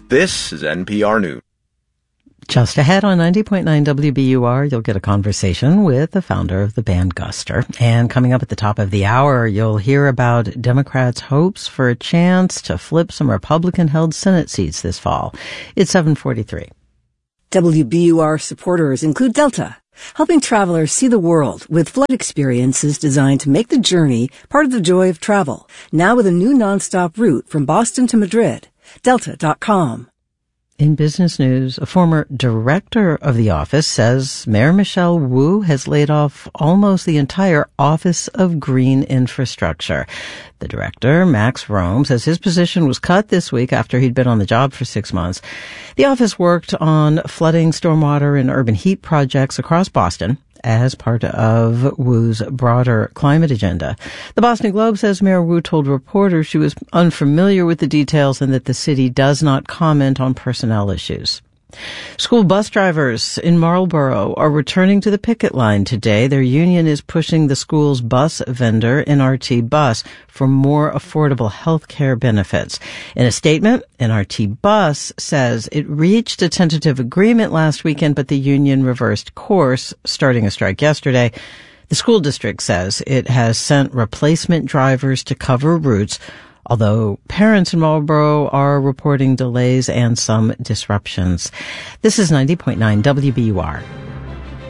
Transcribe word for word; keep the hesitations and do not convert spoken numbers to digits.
This is N P R News. Just ahead on ninety point nine W B U R, you'll get a conversation with the founder of the band Guster. And coming up at the top of the hour, you'll hear about Democrats' hopes for a chance to flip some Republican-held Senate seats this fall. It's seven forty-three. W B U R supporters include Delta, helping travelers see the world with flight experiences designed to make the journey part of the joy of travel. Now with a new nonstop route from Boston to Madrid. Delta dot com. In business news, a former director of the office says Mayor Michelle Wu has laid off almost the entire Office of Green Infrastructure. The director, Max Rome, says his position was cut this week after he'd been on the job for six months. The office worked on flooding, stormwater, and urban heat projects across Boston as part of Wu's broader climate agenda. The Boston Globe says Mayor Wu told reporters she was unfamiliar with the details and that the city does not comment on personnel issues. School bus drivers in Marlborough are returning to the picket line today. Their union is pushing the school's bus vendor, N R T Bus, for more affordable health care benefits. In a statement, N R T Bus says it reached a tentative agreement last weekend, but the union reversed course, starting a strike yesterday. The school district says it has sent replacement drivers to cover routes, although parents in Marlborough are reporting delays and some disruptions. This is ninety point nine W B U R.